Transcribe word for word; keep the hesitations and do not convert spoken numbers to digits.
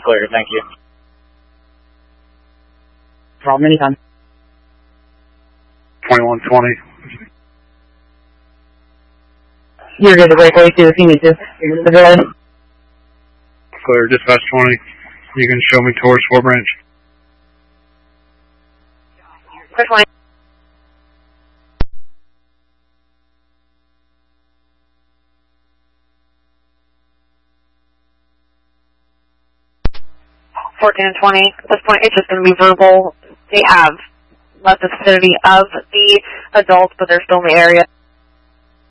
Clear, thank you. Problem anytime. twenty-one twenty. You're good to break away too if you need to. You're good to go. Clear, dispatch twenty. You can show me towards Fort Branch. Clear twenty. fourteen and twenty. At this point, it's just going to be verbal. They have left the vicinity of the adults, but they're still in the area.